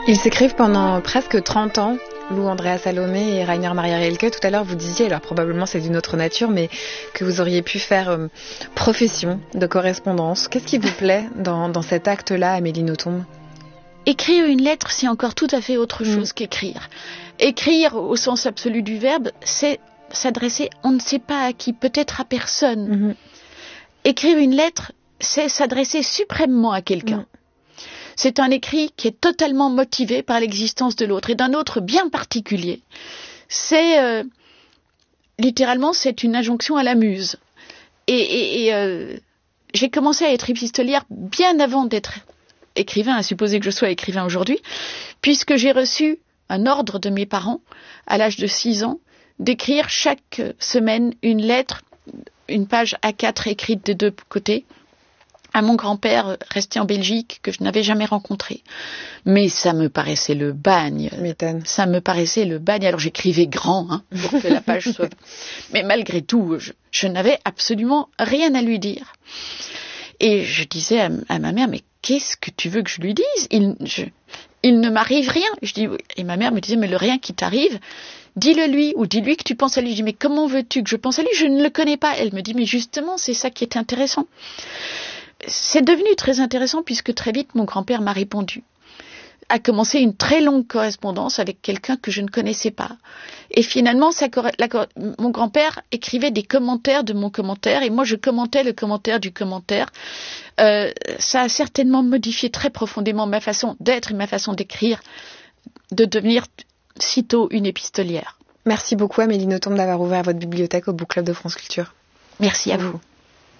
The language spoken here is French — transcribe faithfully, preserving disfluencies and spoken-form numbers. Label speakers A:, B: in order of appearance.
A: Ils s'écrivent pendant presque trente ans, Lou Andrea Salomé et Rainer Maria Rilke. Tout à l'heure, vous disiez, alors probablement c'est d'une autre nature, mais que vous auriez pu faire euh, profession de correspondance. Qu'est-ce qui vous plaît dans, dans cet acte-là, Amélie Nothomb ?
B: Écrire une lettre, c'est encore tout à fait autre chose mmh. qu'écrire. Écrire, au sens absolu du verbe, c'est s'adresser, on ne sait pas à qui, peut-être à personne. Mmh. Écrire une lettre, c'est s'adresser suprêmement à quelqu'un. Mmh. C'est un écrit qui est totalement motivé par l'existence de l'autre et d'un autre bien particulier. C'est, euh, littéralement, c'est une injonction à la muse. Et, et, et euh, j'ai commencé à être épistolière bien avant d'être écrivain, à supposer que je sois écrivain aujourd'hui, puisque j'ai reçu un ordre de mes parents, à l'âge de six ans, d'écrire chaque semaine une lettre, une page A quatre écrite des deux côtés, à mon grand-père resté en Belgique, que je n'avais jamais rencontré. Mais ça me paraissait le bagne.
A: M'étonne.
B: Ça me paraissait le bagne. Alors j'écrivais grand, hein, pour que la page soit... Mais malgré tout, je, je n'avais absolument rien à lui dire. Et je disais à, à ma mère, mais qu'est-ce que tu veux que je lui dise ? il, je, il ne m'arrive rien. Je dis, et ma mère me disait, mais le rien qui t'arrive, dis-le lui, ou dis-lui que tu penses à lui. Je dis, mais comment veux-tu que je pense à lui ? Je ne le connais pas. Elle me dit, mais justement, c'est ça qui est intéressant. C'est devenu très intéressant puisque très vite, mon grand-père m'a répondu. A commencé une très longue correspondance avec quelqu'un que je ne connaissais pas. Et finalement, ça, la, mon grand-père écrivait des commentaires de mon commentaire et moi, je commentais le commentaire du commentaire. Euh, ça a certainement modifié très profondément ma façon d'être et ma façon d'écrire, de devenir sitôt une épistolière.
A: Merci beaucoup, Amélie Nothomb, d'avoir ouvert votre bibliothèque au Book Club de France Culture.
B: Merci à vous.